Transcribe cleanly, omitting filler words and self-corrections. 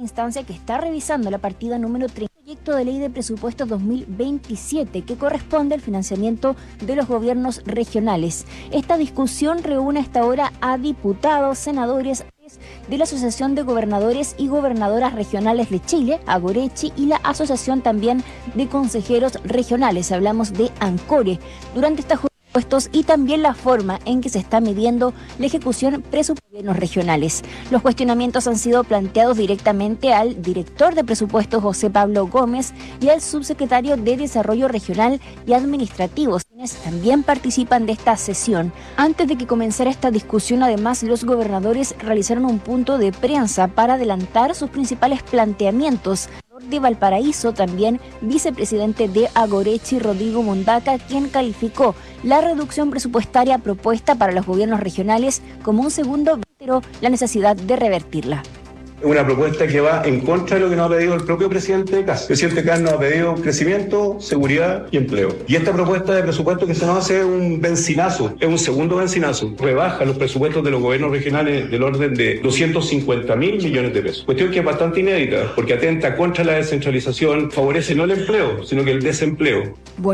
instancia que está revisando la partida número 3 del proyecto de ley de presupuestos 2027 que corresponde al financiamiento de los gobiernos regionales. Esta discusión reúne hasta ahora a diputados, senadores de la Asociación de Gobernadores y Gobernadoras Regionales de Chile, Agorechi, y la Asociación también de Consejeros Regionales, hablamos de ANCORE, durante esta jornada y también la forma en que se está midiendo la ejecución presupuestaria de los regionales. Los cuestionamientos han sido planteados directamente al director de presupuestos José Pablo Gómez y al subsecretario de Desarrollo Regional y Administrativo, quienes también participan de esta sesión. Antes de que comenzara esta discusión, además, los gobernadores realizaron un punto de prensa para adelantar sus principales planteamientos. De Valparaíso, también vicepresidente de Agorechi, Rodrigo Mundaca, quien calificó la reducción presupuestaria propuesta para los gobiernos regionales como un segundo, pero la necesidad de revertirla. Una propuesta que va en contra de lo que nos ha pedido el propio presidente Kast. El presidente Kast nos ha pedido crecimiento, seguridad y empleo. Y esta propuesta de presupuesto que se nos hace es un benzinazo, es un segundo benzinazo. Rebaja los presupuestos de los gobiernos regionales del orden de 250.000 millones de pesos. Cuestión que es bastante inédita, porque atenta contra la descentralización, favorece no el empleo, sino que el desempleo.